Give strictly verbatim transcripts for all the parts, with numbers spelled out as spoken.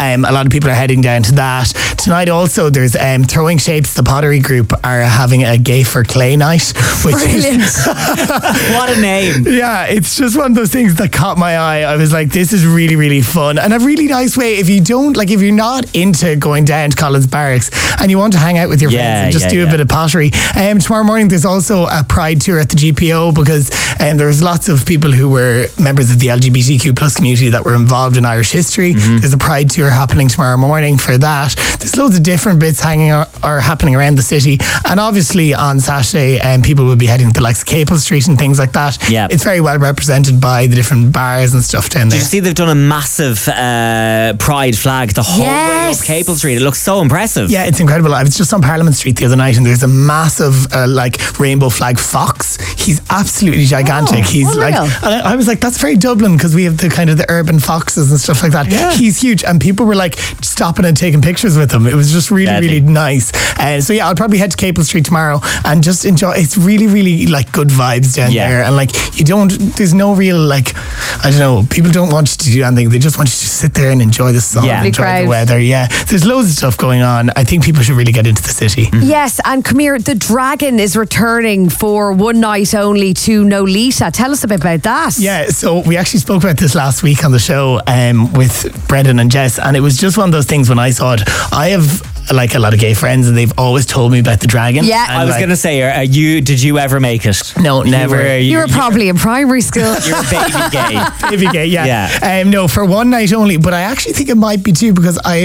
Um, a lot of people are heading down to that. Tonight also there's um, Throwing Shapes, the pottery group, are having a Gay for Clay night. Which Brilliant. Is What a name. Yeah, it's just one of those things that caught my eye. I was like, this is really, really fun. And a really nice way, if you don't, like if you're not into going down to Collins Barracks and you want to hang out with your Yeah, friends and just yeah, do a yeah. bit of pottery. Um, tomorrow morning there's also a Pride tour at the G P O because um, there's lots of people who were members of the L G B T Q plus community that were involved in Irish history. Mm-hmm. There's a Pride tour happening tomorrow morning for that. There's loads of different bits hanging or, or happening around the city. And obviously on Saturday um, people will be heading to the likes of Capel Street and things like that. Yeah. It's very well represented by the different bars and stuff down Did there. you see they've done a massive uh, Pride flag the whole Yes. way up Capel Street? It looks so impressive. Yeah, it's incredible. I was just on Parliament Street the other night and there's a massive uh, like rainbow flag fox. He's absolutely gigantic. Oh, He's like, unreal. and I, I was like, that's very Dublin because we have the kind of the urban foxes and stuff like that. Yeah. He's huge and people were like stopping and taking pictures with him. It was just really, Deadly. really nice. And uh, so yeah, I'll probably head to Capel Street tomorrow and just enjoy. It's really, really like good vibes down Yeah. there. And like you don't, there's no real like, I don't know, people don't want you to do anything. They just want you to sit there and enjoy the sun, Yeah. enjoy Crowd. the weather. Yeah, there's loads of stuff going on. I think people should really get into the city. Yes, and come here, the Dragon is returning for one night only to Nolita. Tell us a bit about that. Yeah, so we actually spoke about this last week on the show um, with Brendan and Jess, and it was just one of those things when I saw it. I have like a lot of gay friends, and they've always told me about the Dragon. Yeah. And I was like, going to say, are you? Did you ever make it? No, You never. were- You were probably in primary school. You're baby gay. Baby gay, yeah. Yeah. Um, no, for one night only, but I actually think it might be two because I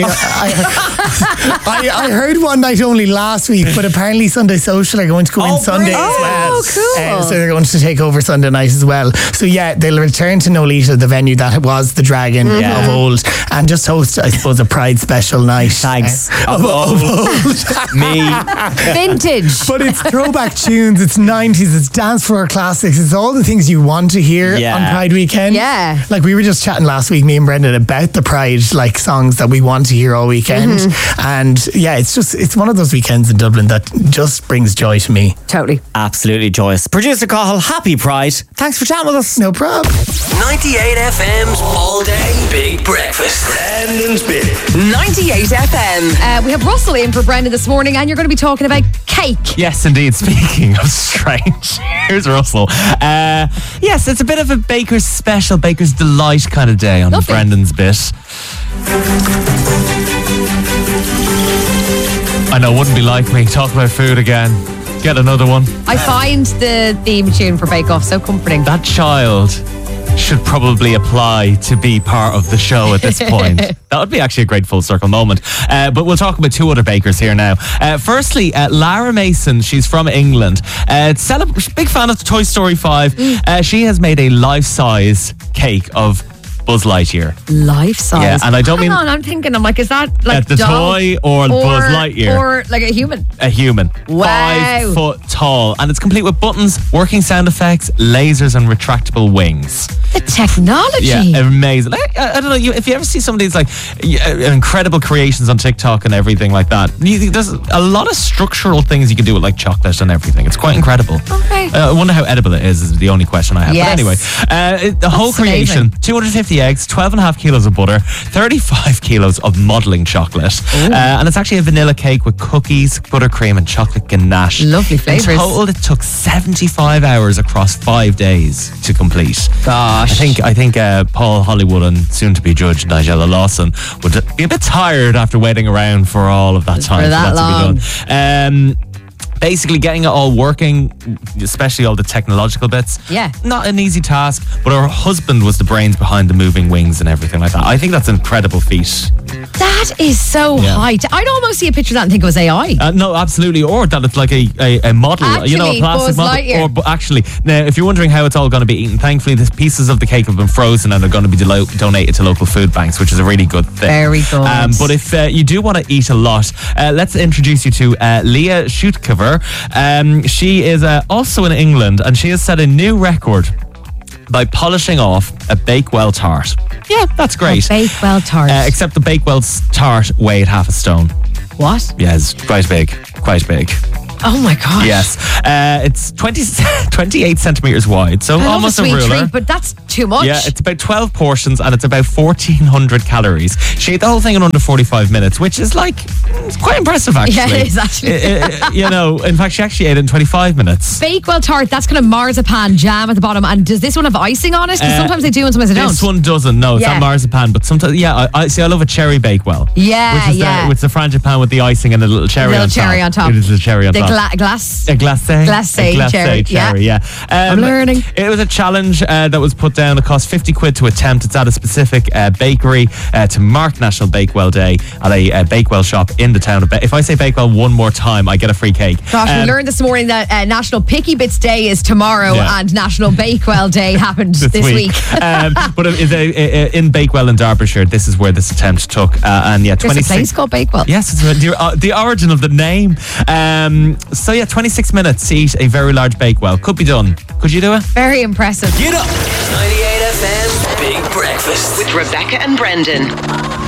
I, I I heard one night only last week, but apparently Sunday Social are going to go Oh, in Sunday brilliant. as well. Oh, cool. Um, so they're going to take over Sunday night as well. So yeah, they'll return to Nolita, the venue that was the Dragon Yeah. of old, and just host, I suppose, a Pride special night. Thanks. Uh, Of old. Me. Vintage. But it's throwback tunes, it's nineties, it's dance floor classics, it's all the things you want to hear Yeah. on Pride weekend. Yeah. Like we were just chatting last week, me and Brendan, about the Pride like songs that we want to hear all weekend. And yeah, it's just, it's one of those weekends in Dublin that just brings joy to me. Totally. Absolutely joyous. Producer Cahill, happy Pride. Thanks for chatting with us. No problem. ninety-eight F M's All Day Big Breakfast. Brendan's Big. ninety-eight F M. Uh, we have Russell in for Brendan this morning, and you're going to be talking about cake. Yes, indeed. Speaking of strange, here's Russell. Uh, yes, it's a bit of a baker's special, baker's delight kind of day on Lovely. Brendan's bit. I know, wouldn't be like me. Talk about food again. Get another one. I find the theme tune for Bake Off so comforting. That child should probably apply to be part of the show at this point. That would be actually a great full circle moment. Uh, but we'll talk about two other bakers here now. Uh, firstly, uh, Lara Mason, she's from England. Uh, celeb- big fan of Toy Story five. Uh, she has made a life-size cake of Buzz Lightyear. Life size. Yeah, and I don't Hang mean- on, I'm thinking, I'm like, is that like Uh, the doll toy or Buzz Lightyear? Or like a human? A human. Wow. Five foot tall. And it's complete with buttons, working sound effects, lasers, and retractable wings. The technology. Yeah, amazing. Like, I, I don't know, you, if you ever see some of these like uh, incredible creations on TikTok and everything like that, you, there's a lot of structural things you can do with like chocolate and everything. It's quite incredible. Okay. Uh, I wonder how edible it is, is the only question I have. Yes. But anyway, uh, it, the whole That's creation, amazing. two hundred fifty eggs, twelve and a half kilos of butter, thirty-five kilos of modelling chocolate. Uh, and it's actually a vanilla cake with cookies, buttercream, and chocolate ganache. Lovely In flavours. total, it took seventy-five hours across five days to complete. Gosh. I think I think uh, Paul Hollywood and soon-to-be judge Nigella Lawson would be a bit tired after waiting around for all of that time For that for that long. to be done. Um, basically getting it all working, especially all the technological bits. Yeah. Not an easy task, but her husband was the brains behind the moving wings and everything like that. I think that's an incredible feat. That is so Yeah. high. t- I'd almost see a picture of that and think it was A I. Uh, no, absolutely. Or that it's like a, a, a model, you know, a Actually, plastic Buzz model. Lightyear. Or but actually, now, if you're wondering how it's all going to be eaten, thankfully, the pieces of the cake have been frozen and are going to be delo- donated to local food banks, which is a really good thing. Very good. Um, but if uh, you do want to eat a lot, uh, let's introduce you to uh, Leah Schutkever. Um, she is uh, also in England, and she has set a new record by polishing off a Bakewell tart. Yeah, that's great. Bakewell tart. Uh, except the Bakewell tart weighed half a stone. what? Yeah, it's quite big, quite big. Oh my gosh. Yes. Uh, it's twenty, twenty-eight centimetres wide, so I love almost a a sweet ruler. treat, but that's too much. Yeah, it's about twelve portions and it's about fourteen hundred calories. She ate the whole thing in under forty-five minutes, which is like, it's quite impressive actually. Yeah, it is actually. Uh, uh, you know, in fact, she actually ate it in twenty-five minutes. Bakewell tart, that's kind of marzipan jam at the bottom. And does this one have icing on it? Because Uh, sometimes they do and sometimes they don't. This one doesn't, no, it's Yeah. not marzipan, but sometimes, yeah, I, I see, I love a cherry Bakewell. Yeah, which is yeah. The, with the frangipan with the icing and a little cherry Little on top. cherry on top. It is a cherry on The top. gla- glass. A glacé. Glacé a glacé cherry, cherry, yeah. Um, I'm learning. It was a challenge uh, that was put down. It cost fifty quid to attempt. It's at a specific uh, bakery uh, to mark National Bakewell Day at a uh, Bakewell shop in the town of Ba- If I say Bakewell one more time, I get a free cake. Gosh, we Um, learned this morning that uh, National Picky Bits Day is tomorrow Yeah. and National Bakewell Day happened this, this week. um, but it is a, a, a, in Bakewell in Derbyshire, this is where this attempt took. Uh, and yeah, There's a twenty-six place called Bakewell. Yes, it's the, uh, the origin of the name. Um, so yeah, twenty-six minutes to eat a very large Bakewell. Could be done. Could you do it? Very impressive. Get up. ninety-eight F M Big Breakfast. With Rebecca and Brendan.